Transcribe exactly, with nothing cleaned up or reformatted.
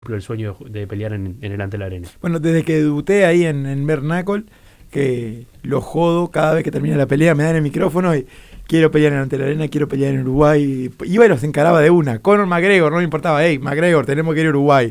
el sueño de pelear en, en el Ante la Arena. Bueno, desde que debuté ahí en, en Bernacol, que lo jodo cada vez que termina la pelea, me dan el micrófono y quiero pelear en Ante la Arena, quiero pelear en Uruguay. Iba y los encaraba de una. Conor McGregor, no me importaba, hey, McGregor, tenemos que ir a Uruguay.